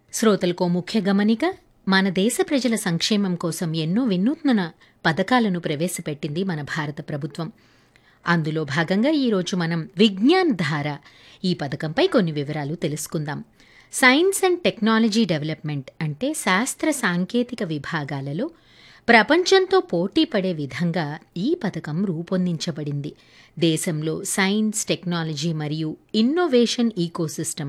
శ్రోతలకో ముఖ్య గమనిక. మన దేశ ప్రజల సంక్షేమం కోసం ఎన్నో వినూత్న పథకాలను ప్రవేశపెట్టింది మన భారత ప్రభుత్వం. అందులో భాగంగా ఈరోజు మనం విజ్ఞాన్ ధార ఈ పథకంపై కొన్ని వివరాలు తెలుసుకుందాం. సైన్స్ అండ్ టెక్నాలజీ డెవలప్మెంట్ అంటే శాస్త్ర సాంకేతిక విభాగాలలో ప్రపంచంతో పోటీ పడే విధంగా ఈ పథకం రూపొందించబడింది. దేశంలో సైన్స్, టెక్నాలజీ మరియు ఇన్నోవేషన్ ఈకోసిస్టమ్